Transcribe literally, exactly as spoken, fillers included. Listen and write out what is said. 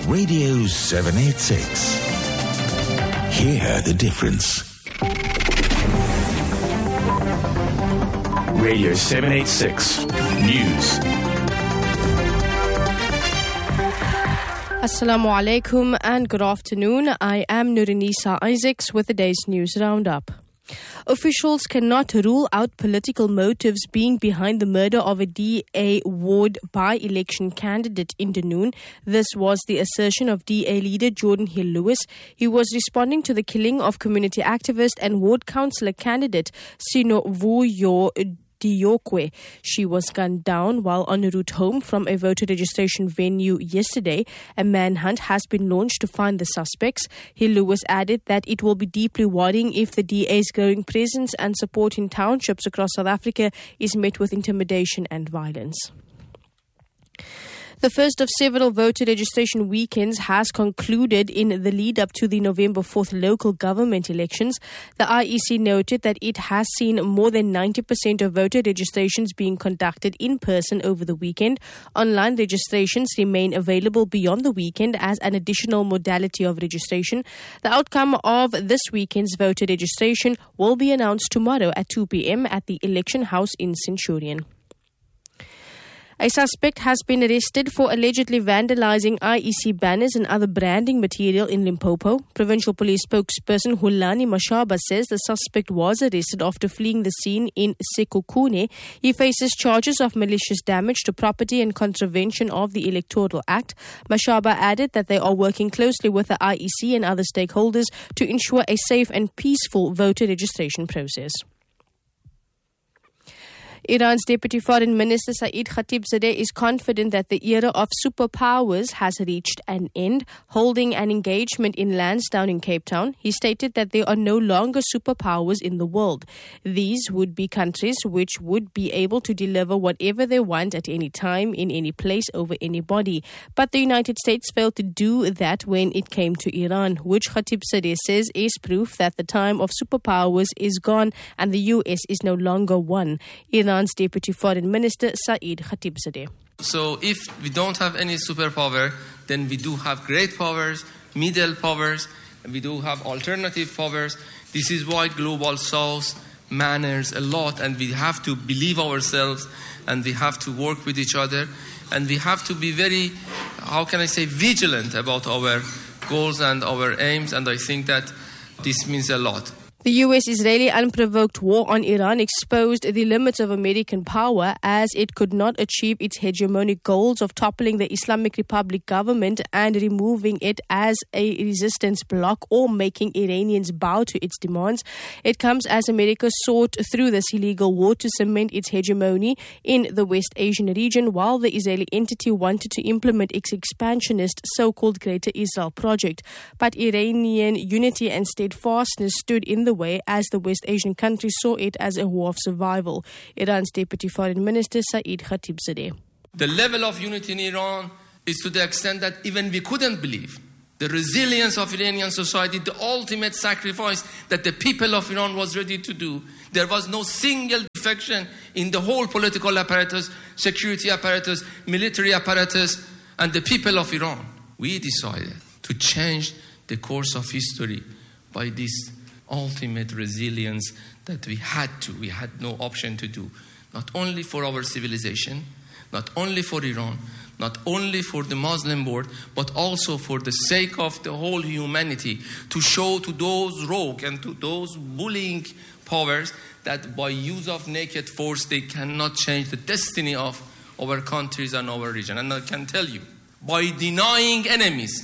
Radio seven eighty-six. Hear the difference. Radio seven eighty-six News. Assalamu alaikum and good afternoon. I am Nurinisa Isaacs with the day's news roundup. Officials cannot rule out political motives being behind the murder of a D A ward by-election candidate in Dunoon. This was the assertion of D A leader Jordan Hill-Lewis. He was responding to the killing of community activist and ward councillor candidate Sinovuyo Diokwe. She was gunned down while en route home from a voter registration venue yesterday. A manhunt has been launched to find the suspects. Hill-Lewis added that it will be deeply worrying if the D A's growing presence and support in townships across South Africa is met with intimidation and violence. The first of several voter registration weekends has concluded in the lead up to the November fourth local government elections. The I E C noted that it has seen more than ninety percent of voter registrations being conducted in person over the weekend. Online registrations remain available beyond the weekend as an additional modality of registration. The outcome of this weekend's voter registration will be announced tomorrow at two p.m. at the Election House in Centurion. A suspect has been arrested for allegedly vandalizing I E C banners and other branding material in Limpopo. Provincial Police spokesperson Hulani Mashaba says the suspect was arrested after fleeing the scene in Sekhukhune. He faces charges of malicious damage to property and contravention of the Electoral Act. Mashaba added that they are working closely with the I E C and other stakeholders to ensure a safe and peaceful voter registration process. Iran's Deputy Foreign Minister Saeed Khatibzadeh is confident that the era of superpowers has reached an end. Holding an engagement in Lansdowne in Cape Town, he stated that there are no longer superpowers in the world. These would be countries which would be able to deliver whatever they want at any time, in any place, over anybody. But the United States failed to do that when it came to Iran, which Khatibzadeh says is proof that the time of superpowers is gone and the U S is no longer one. Iran Iran's Deputy Foreign Minister Saeed Khatibzadeh. So if we don't have any superpower, then we do have great powers, middle powers, and we do have alternative powers. This is why Global South matters a lot, and we have to believe ourselves, and we have to work with each other, and we have to be very, how can I say, vigilant about our goals and our aims, and I think that this means a lot. The U S-Israeli unprovoked war on Iran exposed the limits of American power as it could not achieve its hegemonic goals of toppling the Islamic Republic government and removing it as a resistance bloc or making Iranians bow to its demands. It comes as America sought through this illegal war to cement its hegemony in the West Asian region, while the Israeli entity wanted to implement its expansionist so-called Greater Israel project. But Iranian unity and steadfastness stood in the way as the West Asian countries saw it as a war of survival. Iran's Deputy Foreign Minister Saeed Khatibzadeh. The level of unity in Iran is to the extent that even we couldn't believe. The resilience of Iranian society, the ultimate sacrifice that the people of Iran was ready to do. There was no single defection in the whole political apparatus, security apparatus, military apparatus, and the people of Iran. We decided to change the course of history by this ultimate resilience that we had to, we had no option to do. Not only for our civilization, not only for Iran, not only for the Muslim world, but also for the sake of the whole humanity, to show to those rogue and to those bullying powers that by use of naked force, they cannot change the destiny of our countries and our region. And I can tell you, by denying enemies